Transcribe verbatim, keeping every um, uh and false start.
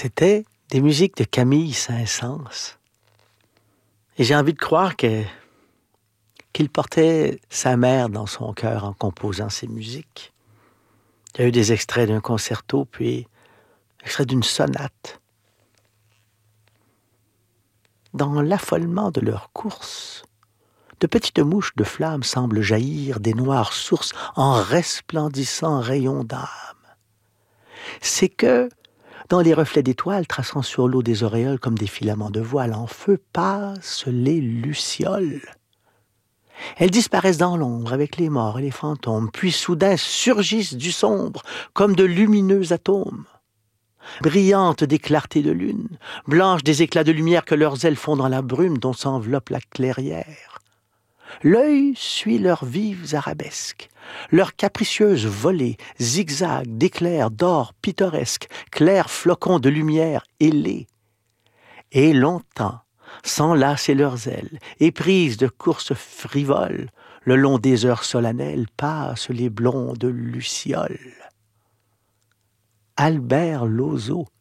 C'était des musiques de Camille Saint-Saëns. Et j'ai envie de croire que, qu'il portait sa mère dans son cœur en composant ces musiques. Il y a eu des extraits d'un concerto, puis extraits d'une sonate. Dans l'affolement de leur course, de petites mouches de flammes semblent jaillir des noires sources en resplendissants rayons d'âme. C'est que, dans les reflets d'étoiles traçant sur l'eau des auréoles comme des filaments de voile en feu, passent les lucioles. Elles disparaissent dans l'ombre avec les morts et les fantômes, puis soudain surgissent du sombre comme de lumineux atomes. Brillantes des clartés de lune, blanches des éclats de lumière que leurs ailes font dans la brume dont s'enveloppe la clairière. L'œil suit leurs vives arabesques, leurs capricieuses volées, zigzags d'éclairs d'or pittoresques, clairs flocons de lumière ailés. Et longtemps, sans lasser leurs ailes, éprises de courses frivoles, le long des heures solennelles passent les blondes lucioles. Albert Lozo